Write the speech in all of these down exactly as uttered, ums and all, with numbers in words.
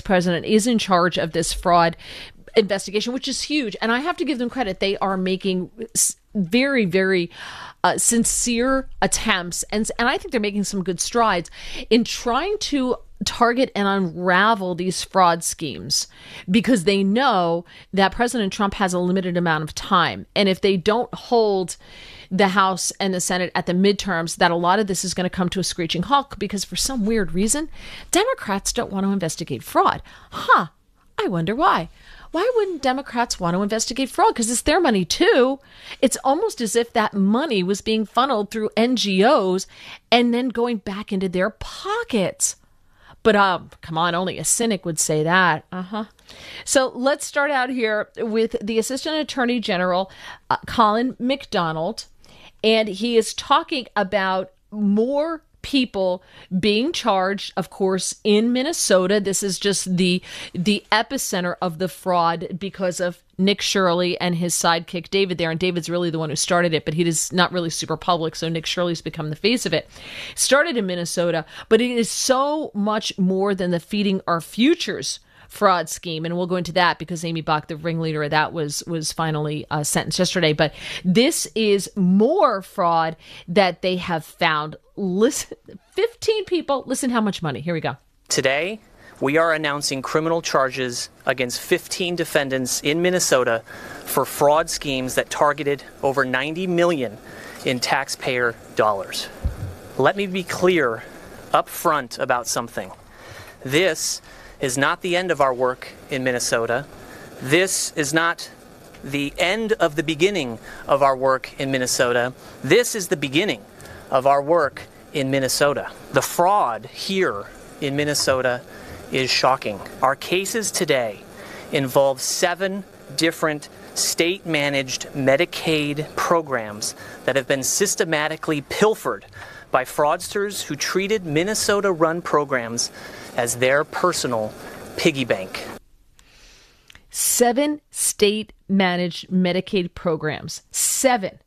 president, is in charge of this fraud investigation, which is huge. And I have to give them credit. They are making very, very uh, sincere attempts. And, and I think they're making some good strides in trying to target and unravel these fraud schemes, because they know that President Trump has a limited amount of time. And if they don't hold the House and the Senate at the midterms, that a lot of this is going to come to a screeching halt, because for some weird reason, Democrats don't want to investigate fraud. Huh. I wonder why. Why wouldn't Democrats want to investigate fraud? Because it's their money too. It's almost as if that money was being funneled through N G Os and then going back into their pockets. But uh, come on, only a cynic would say that. Uh-huh. So let's start out here with the Assistant Attorney General, uh, Colin McDonald. And he is talking about more people being charged, of course, in Minnesota. This is just the the epicenter of the fraud because of Nick Shirley and his sidekick David there. And David's really the one who started it, but he is not really super public, so Nick Shirley's become the face of it. Started in Minnesota, but it is so much more than the Feeding Our Futures fraud scheme, and we'll go into that because Amy Bach, the ringleader of that, was was finally uh, sentenced yesterday. But this is more fraud that they have found. Listen, fifteen people. Listen how much money. Here we go. Today, we are announcing criminal charges against fifteen defendants in Minnesota for fraud schemes that targeted over ninety million dollars in taxpayer dollars. Let me be clear up front about something. This is not the end of our work in Minnesota. This is not the end of the beginning of our work in Minnesota. This is the beginning of our work in Minnesota. The fraud here in Minnesota is shocking. Our cases today involve seven different state-managed Medicaid programs that have been systematically pilfered by fraudsters who treated Minnesota-run programs as their personal piggy bank. Seven state-managed Medicaid programs. Seven.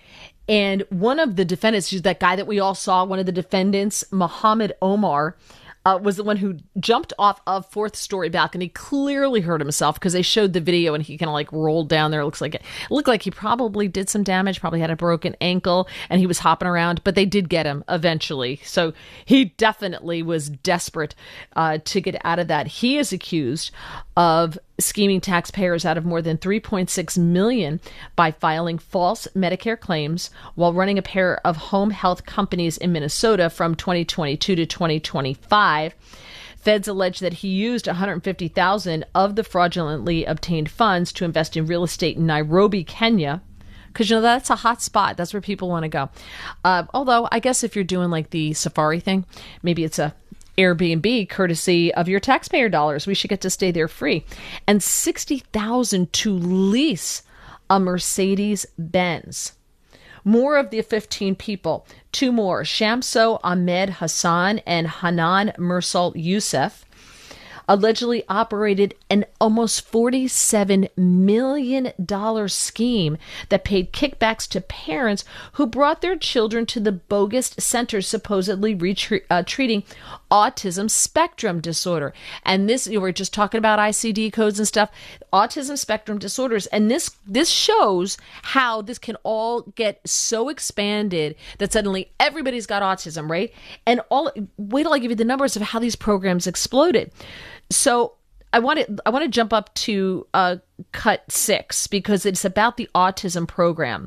And one of the defendants, that guy that we all saw, one of the defendants, Muhammad Omar, uh, was the one who jumped off a fourth story balcony, clearly hurt himself because they showed the video and he kind of like rolled down there. It looks like it, it looked like he probably did some damage, probably had a broken ankle, and he was hopping around, but they did get him eventually. So he definitely was desperate uh, to get out of that. He is accused of scheming taxpayers out of more than three point six million dollars by filing false Medicare claims while running a pair of home health companies in Minnesota from twenty twenty-two to twenty twenty-five. Feds allege that he used one hundred fifty thousand dollars of the fraudulently obtained funds to invest in real estate in Nairobi, Kenya. Because, you know, that's a hot spot. That's where people want to go. Uh, although, I guess if you're doing like the safari thing, maybe it's a Airbnb courtesy of your taxpayer dollars. We should get to stay there free. And sixty thousand dollars to lease a Mercedes Benz. More of the fifteen people. Two more. Shamso Ahmed Hassan and Hanan Mursal Youssef allegedly operated an almost forty-seven million dollars scheme that paid kickbacks to parents who brought their children to the bogus centers supposedly retre- uh, treating autism spectrum disorder. And this, you know, we're just talking about I C D codes and stuff, autism spectrum disorders. And this this shows how this can all get so expanded that suddenly everybody's got autism, right? And all, wait till I give you the numbers of how these programs exploded. So I want to I want to jump up to uh, cut six because it's about the autism program.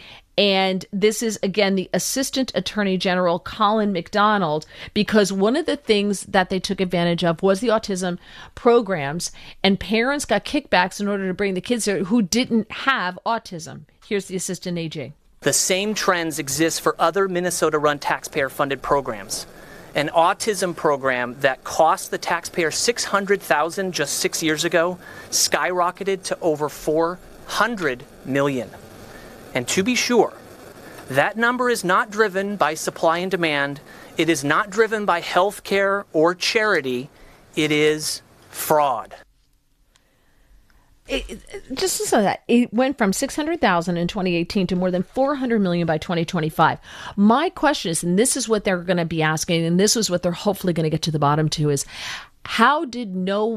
And this is, again, the Assistant Attorney General, Colin McDonald, because one of the things that they took advantage of was the autism programs, and parents got kickbacks in order to bring the kids there who didn't have autism. Here's the Assistant A G. The same trends exist for other Minnesota-run taxpayer-funded programs. An autism program that cost the taxpayer six hundred thousand dollars just six years ago skyrocketed to over four hundred million dollars. And to be sure, that number is not driven by supply and demand. It is not driven by health care or charity. It is fraud. It, it, just listen to that. It went from six hundred thousand in twenty eighteen to more than four hundred million by twenty twenty-five. My question is, and this is what they're going to be asking, and this is what they're hopefully going to get to the bottom to, is how did no